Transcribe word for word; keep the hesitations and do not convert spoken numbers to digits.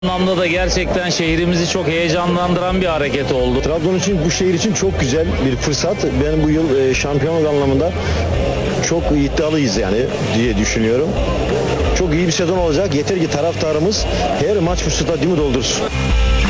anlamda da gerçekten şehrimizi çok heyecanlandıran bir hareket oldu. Trabzon için, bu şehir için çok güzel bir fırsat. Ben bu yıl e, şampiyonluk anlamında çok iddialıyız yani diye düşünüyorum. Çok iyi bir sezon olacak. Yeter ki taraftarımız her maç bu stadyumu doldursun.